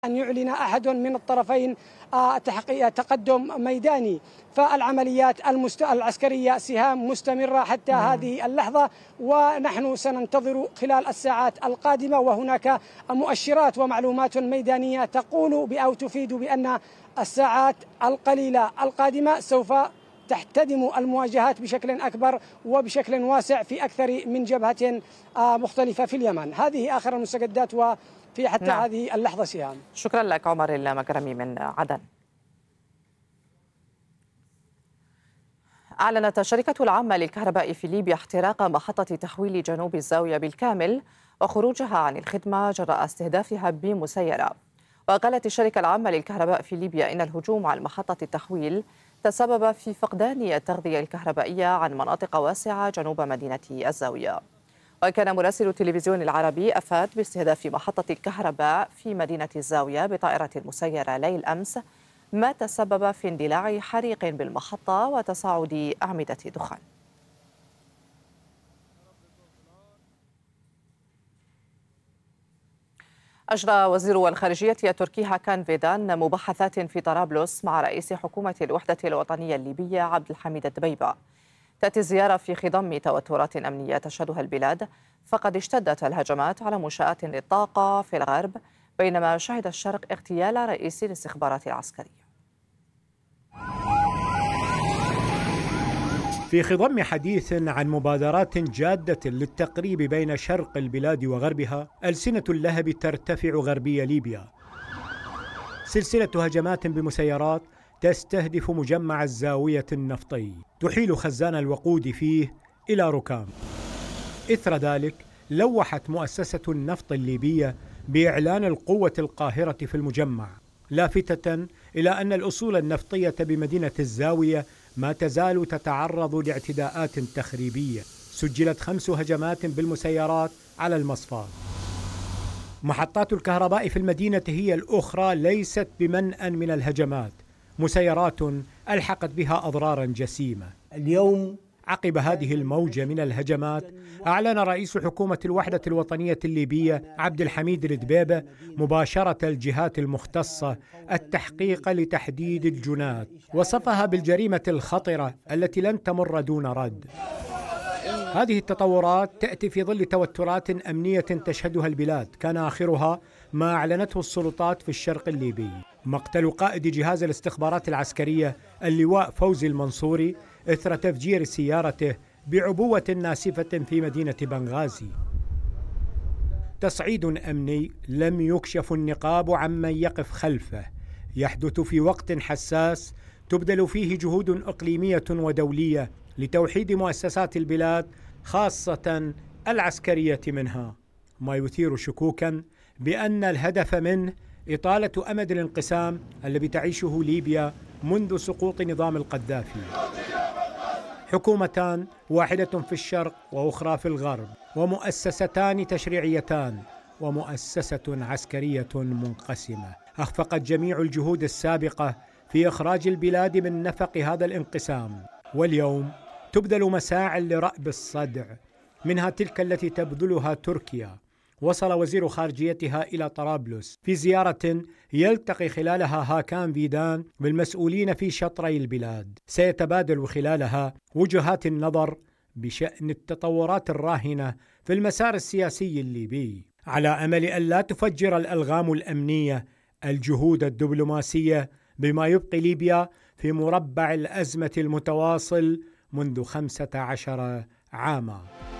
أن يعلن أحد من الطرفين تقدم ميداني، فالعمليات العسكرية سهام مستمرة حتى هذه اللحظة، ونحن سننتظر خلال الساعات القادمة. وهناك مؤشرات ومعلومات ميدانية تقول أو تفيد بأن الساعات القليلة القادمة سوف تحتدم المواجهات بشكل أكبر وبشكل واسع في أكثر من جبهة مختلفة في اليمن. هذه آخر المستجدات وفي حتى هذه اللحظة سهام. شكرا لك عمر المكرمي من عدن. أعلنت الشركة العامة للكهرباء في ليبيا احتراق محطة تحويل جنوب الزاوية بالكامل وخروجها عن الخدمة جراء استهدافها بمسيرة. وقالت الشركة العامة للكهرباء في ليبيا إن الهجوم على محطة التحويل تسبب في فقدان التغذية الكهربائية عن مناطق واسعة جنوب مدينة الزاوية. وكان مراسل التلفزيون العربي أفاد باستهداف محطة الكهرباء في مدينة الزاوية بطائرة مسيرة ليل أمس، ما تسبب في اندلاع حريق بالمحطة وتصاعد أعمدة دخان. أجرى وزير الخارجية التركي هاكان فيدان مباحثات في طرابلس مع رئيس حكومة الوحدة الوطنية الليبية عبد الحميد الدبيبة. تأتي الزيارة في خضم توترات أمنية تشهدها البلاد، فقد اشتدت الهجمات على منشآت للطاقة في الغرب، بينما شهد الشرق اغتيال رئيس الاستخبارات العسكرية. في خضم حديث عن مبادرات جادة للتقريب بين شرق البلاد وغربها، ألسنة اللهب ترتفع غربي ليبيا. سلسلة هجمات بمسيرات تستهدف مجمع الزاوية النفطي، تحيل خزان الوقود فيه إلى ركام. إثر ذلك لوحت مؤسسة النفط الليبية بإعلان القوة القاهرة في المجمع، لافتة إلى أن الأصول النفطية بمدينة الزاوية ما تزال تتعرض لاعتداءات تخريبية. سجلت 5 هجمات بالمسيرات على المصفاة. محطات الكهرباء في المدينة هي الأخرى ليست بمنأى من الهجمات، مسيرات ألحقت بها أضرارا جسيمة. اليوم عقب هذه الموجة من الهجمات أعلن رئيس حكومة الوحدة الوطنية الليبية عبد الحميد الدبيبة مباشرة الجهات المختصة التحقيق لتحديد الجنات، وصفها بالجريمة الخطرة التي لن تمر دون رد. هذه التطورات تأتي في ظل توترات أمنية تشهدها البلاد، كان آخرها ما أعلنته السلطات في الشرق الليبي، مقتل قائد جهاز الاستخبارات العسكرية اللواء فوزي المنصوري إثر تفجير سيارته بعبوة ناسفة في مدينة بنغازي. تصعيد أمني لم يكشف النقاب عمن يقف خلفه، يحدث في وقت حساس تبذل فيه جهود إقليمية ودولية لتوحيد مؤسسات البلاد، خاصة العسكرية منها، ما يثير شكوكا بأن الهدف منه إطالة أمد الانقسام الذي تعيشه ليبيا منذ سقوط نظام القذافي. حكومتان، واحدة في الشرق وأخرى في الغرب، ومؤسستان تشريعيتان ومؤسسة عسكرية منقسمة، أخفقت جميع الجهود السابقة في إخراج البلاد من نفق هذا الانقسام. واليوم تبذل مساع لرأب الصدع، منها تلك التي تبذلها تركيا. وصل وزير خارجيتها إلى طرابلس في زيارة يلتقي خلالها هاكان فيدان بالمسؤولين في شطري البلاد، سيتبادل خلالها وجهات النظر بشأن التطورات الراهنة في المسار السياسي الليبي، على أمل أن لا تفجر الألغام الأمنية الجهود الدبلوماسية بما يبقي ليبيا في مربع الأزمة المتواصل منذ 15 عاما.